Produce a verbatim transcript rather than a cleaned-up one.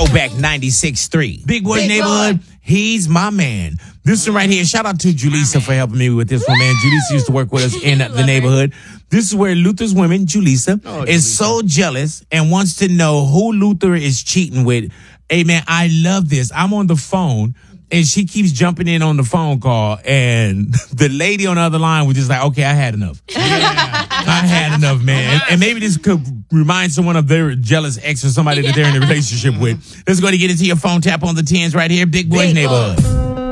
Throwback ninety-six point three. Big Boy's Big Neighborhood. Boy. He's my man. This one right here. Shout out to Julissa for helping me with this one, man. Julissa used to work with us in the neighborhood. This is where Luther's woman, Julissa, Oh, is Julissa. so jealous and wants to know who Luther is cheating with. Hey, man, I love this. I'm on the phone, and she keeps jumping in on the phone call, and the lady on the other line was just like, okay, I had enough. I had enough, man. And maybe this could remind someone of their jealous ex or somebody that they're in a relationship with. Let's go to get into your phone. Tap on the tens right here. Big Boy's Big Neighborhood. Boy.